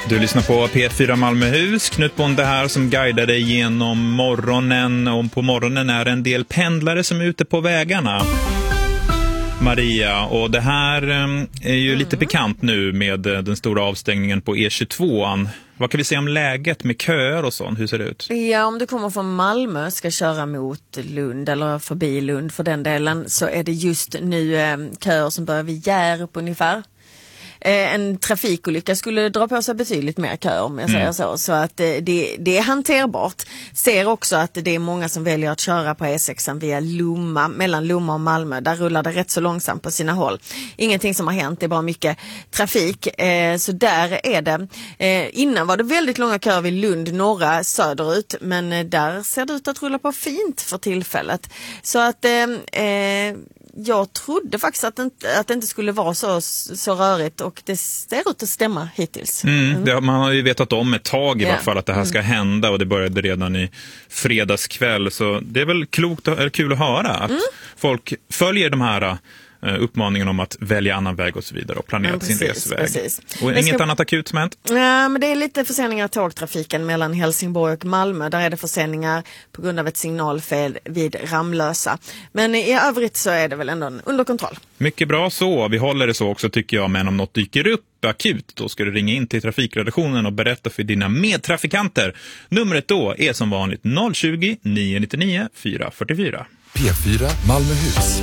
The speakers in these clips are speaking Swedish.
Du lyssnar på P4 Malmöhus, Knut Bonde här som guidar dig genom morgonen. Och på morgonen är det en del pendlare som är ute på vägarna. Maria, och det här är ju lite bekant nu med den stora avstängningen på E22. Vad kan vi säga om läget med köer och sånt? Hur ser det ut? Ja, om du kommer från Malmö ska köra mot Lund eller förbi Lund för den delen, så är det just nu köer som börjar vid Hjärup ungefär. En trafikolycka skulle dra på sig betydligt mer köer om jag säger så. Så att det är hanterbart. Ser också att det är många som väljer att köra på E6 via Lomma, mellan Lomma och Malmö. Där rullar det rätt så långsamt på sina håll. Ingenting som har hänt, det är bara mycket trafik. Så där är det. Innan var det väldigt långa köer vid Lund, norra, söderut. Men där ser det ut att rulla på fint för tillfället. Så att jag trodde faktiskt att det inte skulle vara så rörigt, och det ser ut att stämma hittills. Man har ju vetat om ett tag i varje fall att det här ska hända, och det började redan i fredagskväll, så det är väl kul att höra att folk följer de här uppmaningen om att välja annan väg och så vidare och planera sin resväg. Precis. Och inget annat akut som hänt? Ja, men det är lite förseningar i tågtrafiken mellan Helsingborg och Malmö. Där är det förseningar på grund av ett signalfel vid Ramlösa. Men i övrigt så är det väl ändå under kontroll. Mycket bra så. Vi håller det så också tycker jag, men om något dyker upp akut, då ska du ringa in till trafikredaktionen och berätta för dina medtrafikanter. Numret då är som vanligt 020 999 444. P4 Malmöhus.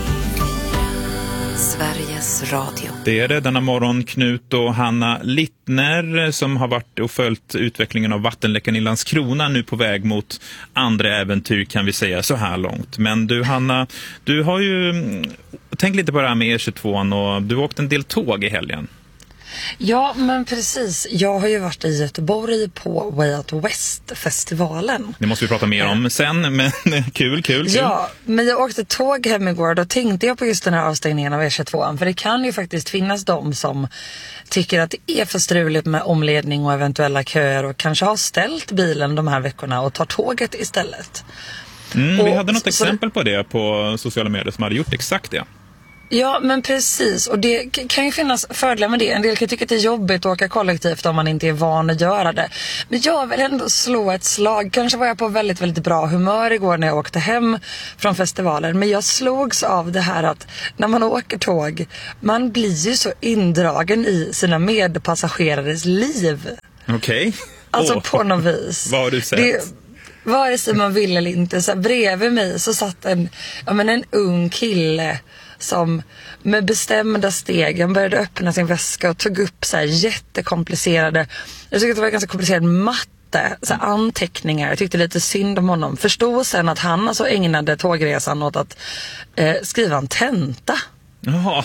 Sveriges Radio. Det är det denna morgon Knut och Hanna Littner som har varit och följt utvecklingen av vattenläckan i Landskrona, nu på väg mot andra äventyr kan vi säga så här långt. Men du Hanna, du har ju tänkt lite på det här med E22 och du har åkt en del tåg i helgen. Ja, men precis. Jag har ju varit i Göteborg på Way Out West-festivalen. Det måste vi prata mer om sen, men kul. Ja, men jag åkte tåg hem igår, då tänkte jag på just den här avstängningen av E22. För det kan ju faktiskt finnas de som tycker att det är för struligt med omledning och eventuella köer och kanske har ställt bilen de här veckorna och tar tåget istället. Vi hade något exempel på det på sociala medier som hade gjort exakt det. Ja, men precis. Och det kan ju finnas fördelar med det. En del kan tycka att det är jobbigt att åka kollektivt om man inte är van att göra det. Men jag vill ändå slå ett slag. Kanske var jag på väldigt, väldigt bra humör igår när jag åkte hem från festivalen. Men jag slogs av det här att när man åker tåg, man blir ju så indragen i sina medpassagerares liv. Okej. Alltså på något vis. Vad har du sett? Vare sig man vill eller inte. Så bredvid mig så satt en ung kille som med bestämda steg, han började öppna sin väska och tog upp så här jättekomplicerade, jag tyckte att det var ganska komplicerad matte, så här anteckningar. Jag tyckte lite synd om honom. Förstod sen att han alltså ägnade tågresan åt att skriva en tenta. Jaha.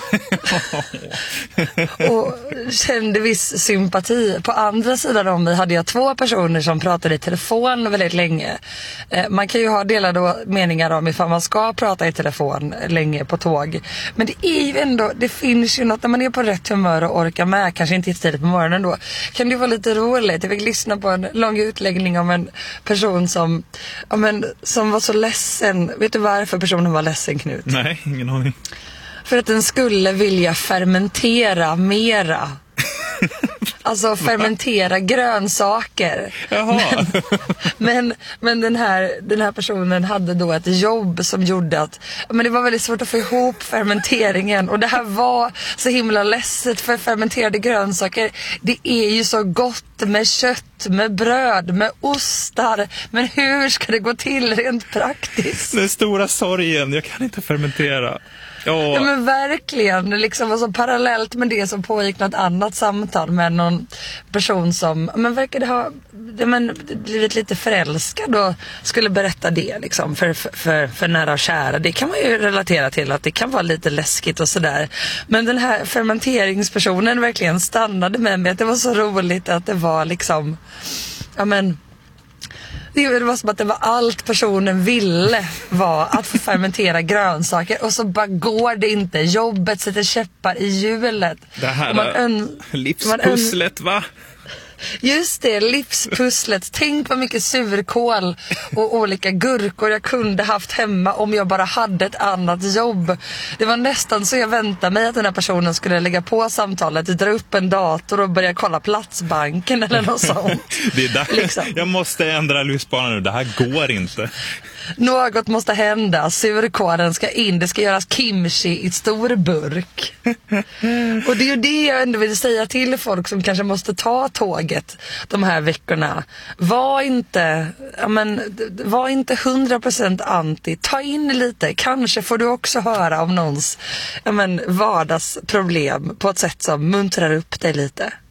Och kände viss sympati. På andra sidan om mig hade jag 2 personer som pratade i telefon väldigt länge. Man kan ju ha delade meningar om ifall man ska prata i telefon länge på tåg. Men det är ju ändå, det finns ju något när man är på rätt humör och orkar med, kanske inte tidigt på morgonen då, kan det vara lite roligt. Jag fick lyssna på en lång utläggning om en person som var så ledsen. Vet du varför personen var ledsen, Knut? Nej, ingen aning. För att den skulle vilja fermentera mera. Alltså fermentera grönsaker. Jaha. Men den här personen hade då ett jobb som gjorde att det var väldigt svårt att få ihop fermenteringen. Och det här var så himla ledset, för fermenterade grönsaker, det är ju så gott med kött, med bröd, med ostar. Men hur ska det gå till rent praktiskt? Den stora sorgen, jag kan inte fermentera. Ja, men verkligen, liksom, alltså, parallellt med det som pågick något annat samtal med någon person som verkade ha blivit lite förälskad och skulle berätta det liksom, för nära och kära. Det kan man ju relatera till, att det kan vara lite läskigt och sådär. Men den här fermenteringspersonen verkligen stannade med mig, att det var så roligt att det var liksom, det var som att det var allt personen ville var att få fermentera grönsaker, och så bara går det inte. Jobbet sätter käppar i hjulet. Det här livspusslet, va? Just det, livspusslet. Tänk vad mycket surkål och olika gurkor jag kunde haft hemma om jag bara hade ett annat jobb. Det var nästan så jag väntade mig att den här personen skulle lägga på samtalet, dra upp en dator och börja kolla Platsbanken eller något sånt. Det är där. Liksom. Jag måste ändra lyssbanan nu, det här går inte. Något måste hända, surkålen ska in, det ska göras kimchi i stor burk. Och det är ju det jag ändå vill säga till folk som kanske måste ta tåget de här veckorna. Var inte 100% anti, ta in lite, kanske får du också höra om någons vardagsproblem på ett sätt som muntrar upp dig lite.